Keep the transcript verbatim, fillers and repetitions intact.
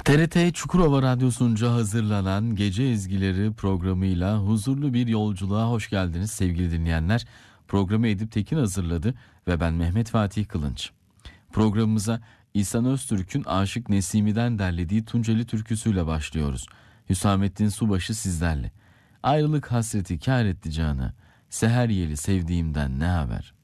T R T Çukurova Radyosu'nca hazırlanan Gece Ezgileri programıyla huzurlu bir yolculuğa hoş geldiniz sevgili dinleyenler. Programı Edip Tekin hazırladı ve ben Mehmet Fatih Kılınç. Programımıza İhsan Öztürk'ün Aşık Nesimi'den derlediği Tunceli türküsüyle başlıyoruz. Hüsamettin Subaşı sizlerle. Ayrılık hasreti kâr etti canı, seher yeli sevdiğimden ne haber?